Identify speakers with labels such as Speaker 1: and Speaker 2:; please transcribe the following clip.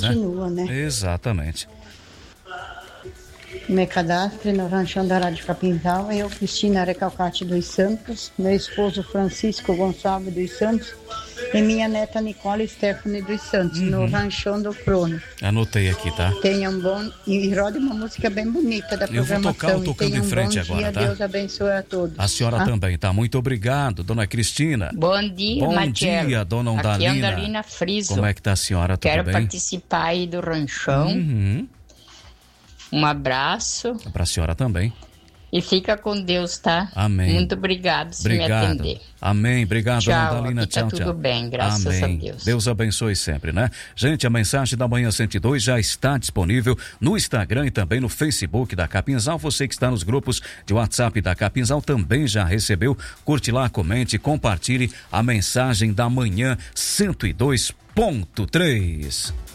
Speaker 1: continua, né?
Speaker 2: Exatamente.
Speaker 1: Meu cadastro no Ranchão da Rádio Capinzal, eu, Cristina Recalcate dos Santos, meu esposo Francisco Gonçalves dos Santos e minha neta Nicole Stephanie dos Santos, no Ranchão do Crono.
Speaker 2: Anotei aqui, tá?
Speaker 1: Tenha um bom... E roda uma música bem bonita da programação.
Speaker 2: Eu vou tocar o Tocando em Frente agora, tá?
Speaker 1: Deus abençoe a todos.
Speaker 2: A senhora também, tá? Muito obrigado, dona Cristina.
Speaker 3: Bom dia,
Speaker 2: Bom dia, dona Ondalina.
Speaker 3: Aqui é Ondalina Friso.
Speaker 2: Como é que tá a senhora? Tudo
Speaker 3: Quero
Speaker 2: bem?
Speaker 3: participar aí do ranchão. Um abraço.
Speaker 2: Pra senhora também.
Speaker 3: E fica com Deus, tá?
Speaker 2: Amém.
Speaker 3: Muito obrigado por me atender.
Speaker 2: Amém. Obrigado,
Speaker 3: tchau,
Speaker 2: dona Ondalina.
Speaker 3: tchau,
Speaker 2: Tchau,
Speaker 3: tudo bem, graças
Speaker 2: Amém.
Speaker 3: a Deus.
Speaker 2: Deus abençoe sempre, né? Gente, a mensagem da Manhã 102 já está disponível no Instagram e também no Facebook da Capinzal. Você que está nos grupos de WhatsApp da Capinzal também já recebeu. Curte lá, comente, compartilhe a mensagem da Manhã 102.3.